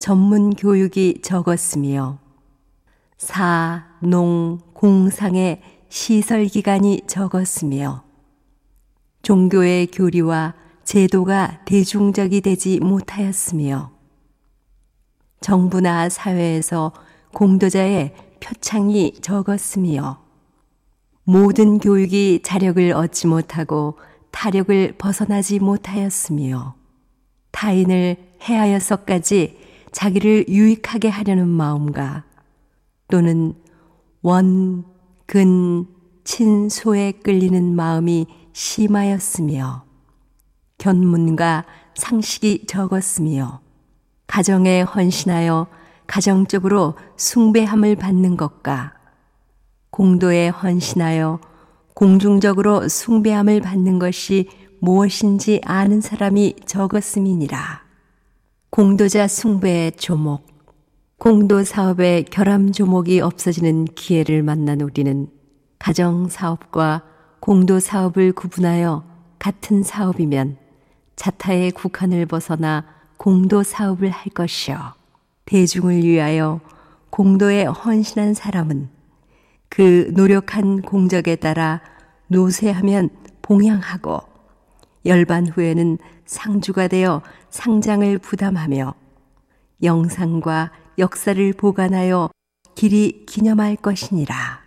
전문 교육이 적었으며 사, 농, 공상의 시설 기간이 적었으며 종교의 교리와 제도가 대중적이 되지 못하였으며 정부나 사회에서 공도자의 표창이 적었으며 모든 교육이 자력을 얻지 못하고 타력을 벗어나지 못하였으며 타인을 해하여서까지 자기를 유익하게 하려는 마음과 또는 원, 근, 친소에 끌리는 마음이 심하였으며 견문과 상식이 적었으며 가정에 헌신하여 가정적으로 숭배함을 받는 것과 공도에 헌신하여 공중적으로 숭배함을 받는 것이 무엇인지 아는 사람이 적었음이니라. 공도자 숭배의 조목. 공도 사업의 결함 조목이 없어지는 기회를 만난 우리는 가정 사업과 공도 사업을 구분하여 같은 사업이면 자타의 국한을 벗어나 공도 사업을 할 것이요 대중을 위하여 공도에 헌신한 사람은 그 노력한 공적에 따라 노쇠하면 봉양하고 열반 후에는 상주가 되어 상장을 부담하며 영상과 역사를 보관하여 길이 기념할 것이니라.